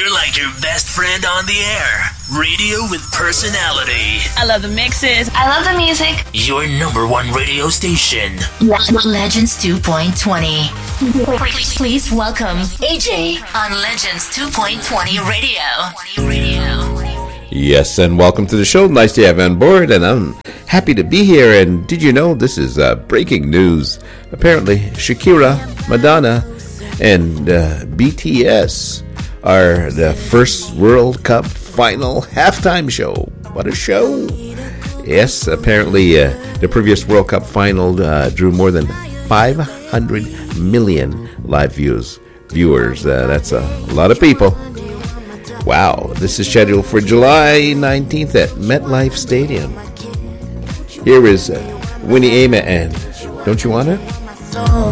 You're like your best friend on the air. Radio with personality. I love the mixes. I love the music. Your number one radio station. Legends 2.20. Please welcome AJ on Legends 2.20 Radio. Yes, and welcome to the show. Nice to have you on board, and I'm happy to be here. And did you know this is breaking news? Apparently, Shakira, Madonna, and BTS are the first World Cup final halftime show. What a show! Yes, apparently the previous World Cup final drew more than 500 million live viewers. That's a lot of people. Wow, this is scheduled for July 19th at MetLife Stadium. Here is Winnie Aima and Don't You Want It?